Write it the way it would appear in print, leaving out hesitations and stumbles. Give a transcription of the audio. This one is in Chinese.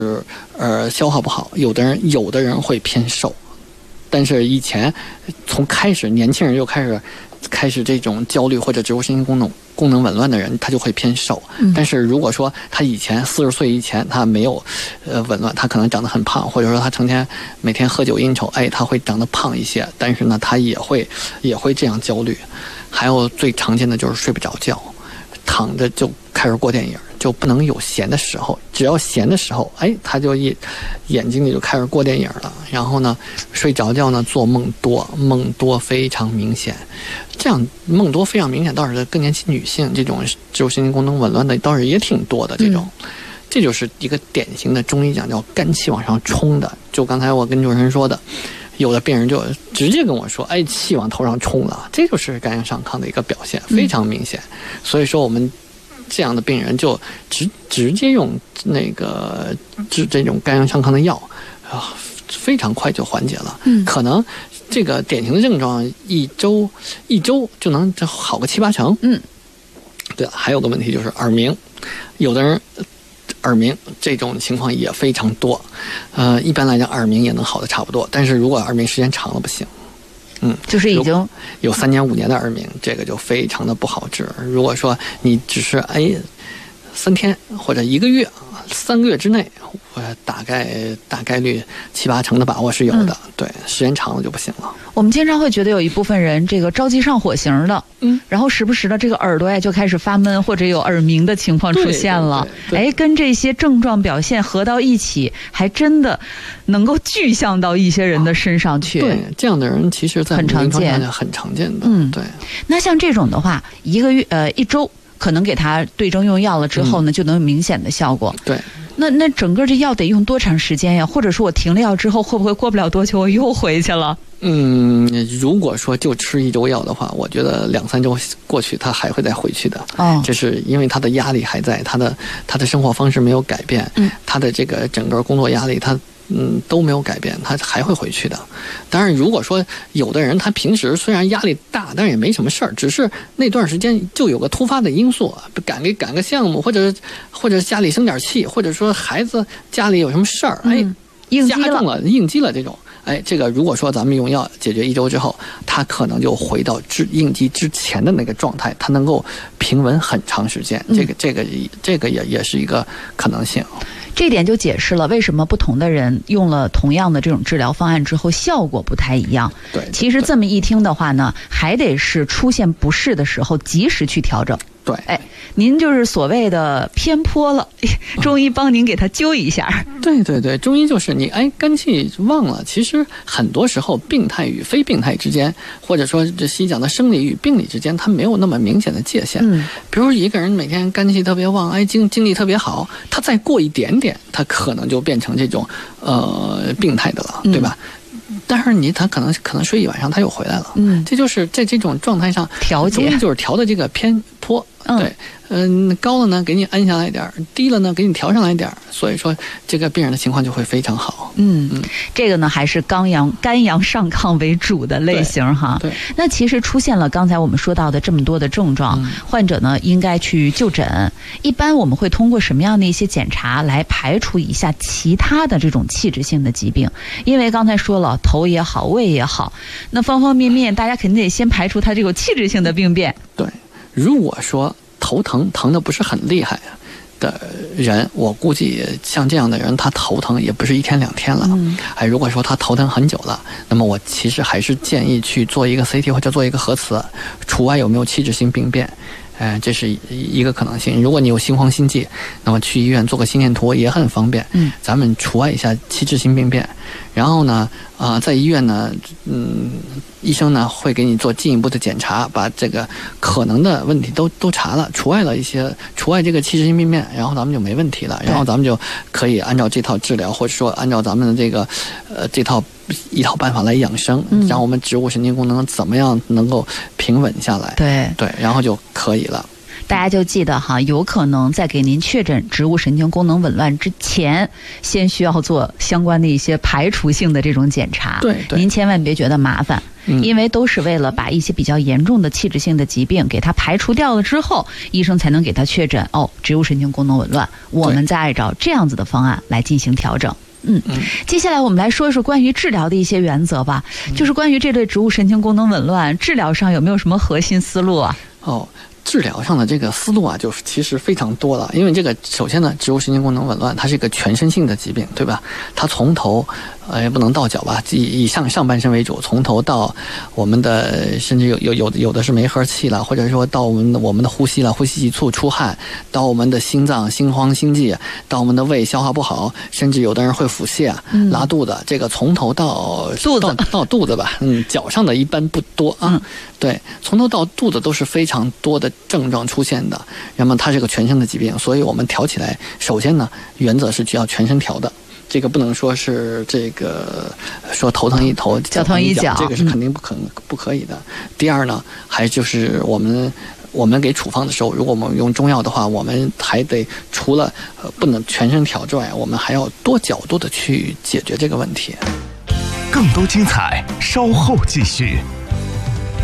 消化不好，有的人会偏瘦。但是以前从开始年轻人就开始这种焦虑或者植物神经功能紊乱的人，他就会偏瘦。但是如果说他以前40岁以前他没有紊乱，他可能长得很胖，或者说他成天每天喝酒应酬，他会长得胖一些，但是呢他也会这样焦虑。还有最常见的就是睡不着觉，躺着就开始过电影，就不能有闲的时候，只要闲的时候，他就眼睛里就开始过电影了。然后呢，睡着觉呢，做梦多非常明显。这样梦多非常明显，倒是更年期女性这种植物神经功能紊乱的倒是也挺多的。这种，这就是一个典型的中医讲叫肝气往上冲的。就刚才我跟主持人说的。有的病人就直接跟我说，气往头上冲了，这就是肝阳上亢的一个表现，非常明显。所以说我们这样的病人就直接用那个治这种肝阳上亢的药非常快就缓解了。可能这个典型的症状一周就能好个7、8成。对，还有个问题就是耳鸣，有的人耳鸣这种情况也非常多。一般来讲耳鸣也能好的差不多，但是如果耳鸣时间长了不行。 就是已经有3年5年的耳鸣，这个就非常的不好治。如果说你只是3天或者1个月、3个月之内，我大概率7、8成的把握是有的。对，时间长了就不行了。 我们经常会觉得有一部分人这个着急上火型的，然后时不时的这个耳朵就开始发闷或者有耳鸣的情况出现了。跟这些症状表现合到一起，还真的能够具象到一些人的身上去。 对，这样的人其实在临床上很常见的。对。 那像这种的话，1个月1周可能给他对症用药了之后呢，就能有明显的效果。 对。 那整个这药得用多长时间呀？或者说我停了药之后，会不会过不了多久我又回去了？ 如果说就吃1周药的话，我觉得2、3周过去他还会再回去的。这是因为他的压力还在，他的生活方式没有改变，他的这个整个工作压力都没有改变，他还会回去的。当然如果说有的人他平时虽然压力大，但是也没什么事儿，只是那段时间就有个突发的因素，赶个项目，或者家里生点气，或者说孩子家里有什么事儿，加重了应激了这种，这个如果说咱们用药解决1周之后，他可能就回到应激之前的那个状态，他能够平稳很长时间。这个也是一个可能性。 这点就解释了为什么不同的人用了同样的这种治疗方案之后效果不太一样。 对， 其实这么一听的话呢，还得是出现不适的时候及时去调整。 对， 您就是所谓的偏颇了，中医帮您给他揪一下。 对，中医就是你肝气旺了，其实很多时候病态与非病态之间，或者说这西医讲的生理与病理之间，它没有那么明显的界限。比如一个人每天肝气特别旺，精力特别好，他再过一点点，他可能就变成这种病态的了，对吧？但是他可能睡一晚上他又回来了。这就是在这种状态上调节，中医就是调的这个偏颇。对，高了呢给你按下来一点，低了呢给你调上来一点，所以说这个病人的情况就会非常好。 这个呢还是肝阳上亢为主的类型哈。 对。 那其实出现了刚才我们说到的这么多的症状，患者呢应该去就诊。一般我们会通过什么样的一些检查来排除一下其他的这种器质性的疾病？因为刚才说了，头也好，胃也好，那方方面面大家肯定得先排除他这种器质性的病变。 对。如果说头疼的不是很厉害的人，我估计像这样的人他头疼也不是1天2天了。如果说他头疼很久了，那么我其实还是建议去做一个 CT 或者做一个核磁，除外有没有器质性病变。这是一个可能性。如果你有心慌心悸，那么去医院做个心电图也很方便。咱们除外一下器质性病变，然后呢，在医院呢，医生呢会给你做进一步的检查，把这个可能的问题都查了，除外这个器质性病变，然后咱们就没问题了，然后咱们就可以按照这套治疗，或者说按照咱们的这个一套办法来养生，让我们植物神经功能怎么样能够平稳下来。 对， 然后就可以了。 大家就记得哈，有可能在给您确诊植物神经功能紊乱之前，先需要做相关的一些排除性的这种检查。 对， 您千万别觉得麻烦。因为都是为了把一些比较严重的器质性的疾病给它排除掉了之后，医生才能给它确诊植物神经功能紊乱，我们再按照这样子的方案来进行调整。接下来我们来说一说关于治疗的一些原则吧。就是关于这类植物神经功能紊乱治疗上有没有什么核心思路啊？ 治疗上的这个思路啊，就是其实非常多了。因为这个首先呢，植物神经功能紊乱它是一个全身性的疾病，对吧？它从头也不能到脚吧，以上半身为主，从头到我们的甚至有的是梅核气了，或者说到我们的呼吸了，呼吸急促出汗，到我们的心脏心慌心悸，到我们的胃消化不好，甚至有的人会腹泻拉肚子，这个从头到肚子吧，脚上的一般不多啊。对，从头到肚子都是非常多的症状出现的，那么它是个全身的疾病，所以我们调起来，首先呢，原则是需要全身调的，这个不能说是这个说头疼一头，脚疼一脚，这个是肯定不可以的。第二呢，还就是我们给处方的时候，如果我们用中药的话，我们还得除了不能全身调之外，我们还要多角度的去解决这个问题。 更多精彩，稍后继续。